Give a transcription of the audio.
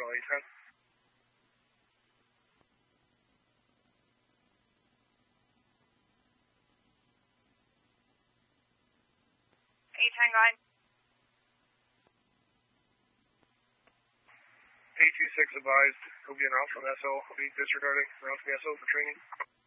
A10. A10, go ahead. A26 advised, he'll be an out from SO. He'll be disregarding route to the SO for training.